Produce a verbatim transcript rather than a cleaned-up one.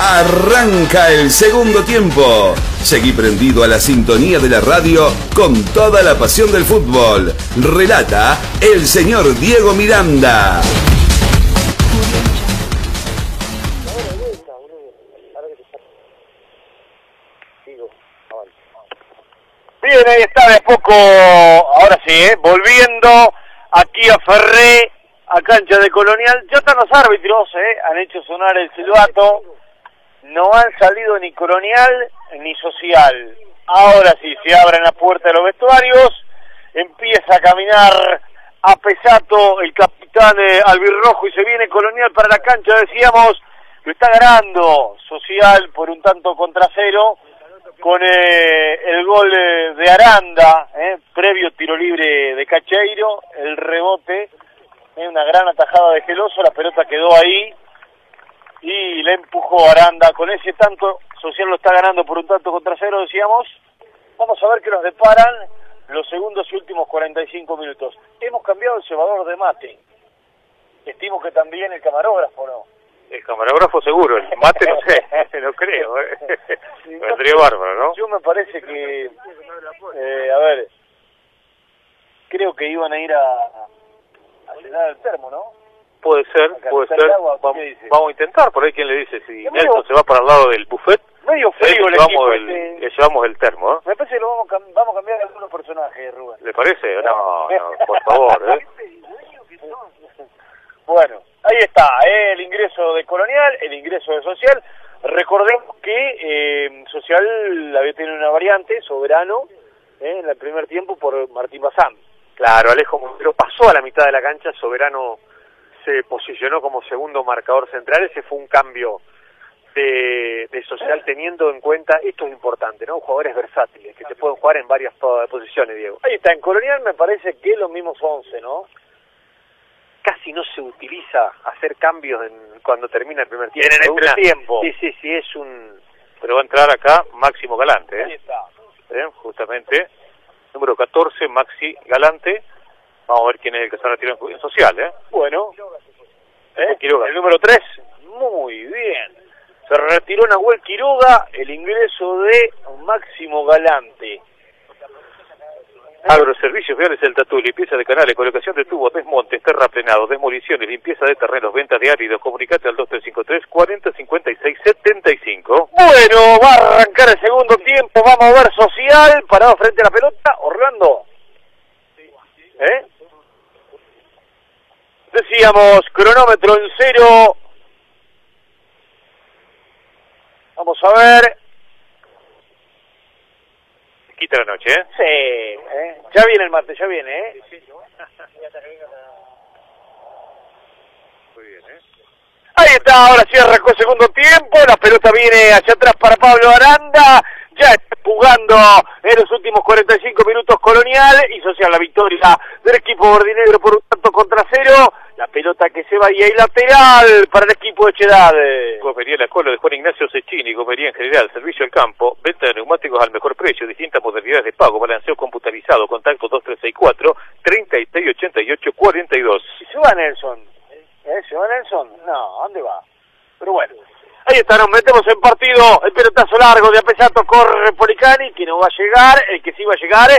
Arranca el segundo tiempo. Seguí prendido a la sintonía de la radio con toda la pasión del fútbol. Relata el señor Diego Miranda. Bien, ahí está de poco, ahora sí, ¿eh? volviendo aquí a Ferré, a cancha de Colonial. Ya están los árbitros, ¿eh? han hecho sonar el silbato. No han salido ni Colonial ni Social. Ahora sí, se abren las puertas de los vestuarios. Empieza a caminar a Pesato el capitán eh, albirrojo y se viene Colonial para la cancha. Decíamos, lo está ganando Social por un tanto contra cero con eh, el gol eh, de Aranda, eh, previo tiro libre de Cacheiro, el rebote, eh, una gran atajada de Geloso, la pelota quedó ahí y le empujó Aranda. Con ese tanto, Social lo está ganando por un tanto contra cero, decíamos. Vamos a ver qué nos deparan los segundos y últimos cuarenta y cinco minutos. Hemos cambiado el cebador de mate. Estimo que también el camarógrafo, ¿no? El camarógrafo seguro, el mate no sé, no creo. ¿eh? Vendría bárbaro, ¿no? Yo me parece que, eh, a ver, creo que iban a ir a, a llenar el termo, ¿no? Puede ser, puede ser. Agua, vamos, vamos a intentar, por ahí quien le dice, si Nelson se va para el lado del buffet, medio frío, le llevamos el, el, le llevamos el termo, ¿eh? Me parece que lo vamos, vamos a cambiar algunos personajes, Rubén. ¿Le parece? No, no, por favor, ¿eh? Bueno, ahí está, eh, el ingreso de Colonial, el ingreso de Social. Recordemos que eh, Social había tenido una variante, Soberano, eh, en el primer tiempo por Martín Bazán. Claro, Alejo Montero pasó a la mitad de la cancha, Soberano se posicionó como segundo marcador central. Ese fue un cambio de, de Social teniendo en cuenta, esto es importante, ¿no? Jugadores versátiles que se pueden jugar en varias posiciones, Diego. Ahí está, en Colonial me parece que los mismos once, ¿no? Casi no se utiliza hacer cambios en, cuando termina el primer tiempo. En el Una, tiempo. Sí, sí, sí, es un... Pero va a entrar acá Máximo Galante, ¿eh? Ahí está. ¿Eh? Justamente, número catorce, Maxi Galante. Vamos a ver quién es el que se retiró en Social, ¿eh? Bueno. ¿Eh? Quiroga. El número tres. Muy bien. Se retiró Nahuel Quiroga, el ingreso de Máximo Galante. Agroservicios Viales El Tatú, limpieza de canales, colocación de tubos, desmontes, terraplenados, demoliciones, limpieza de terrenos, ventas de áridos. Comunicate al dos tres cinco tres, cuarenta, cincuenta y seis, setenta y cinco. Bueno, va a arrancar el segundo tiempo. Vamos a ver Social, parado frente a la pelota. Orlando. ¿Eh? Decíamos, cronómetro en cero. Vamos a ver. Quita la noche, ¿eh? Sí, ¿eh? Ya viene el martes, ya viene, ¿eh? Muy bien, ¿eh? Ahí está, ahora sí arrancó el segundo tiempo, la pelota viene hacia atrás para Pablo Aranda, ya está jugando en los últimos cuarenta y cinco minutos Colonial y Social, la victoria del equipo verdinegro por un tanto contra cero. La pelota que se va y hay lateral para el equipo de Chedad. Comería La Cola de Juan Ignacio Cecchini, comería en general, servicio al campo, venta de neumáticos al mejor precio, distintas modalidades de pago, balanceo computarizado, contacto dos tres seis cuatro, treinta y seis ochenta y ocho, cuarenta y dos. ¿Y se va Nelson? ¿Eh? ¿Se va Nelson? No, ¿a dónde va? Pero bueno, ahí está, nos metemos en partido, el pelotazo largo de Apesato, corre Policani, que no va a llegar, el que sí va a llegar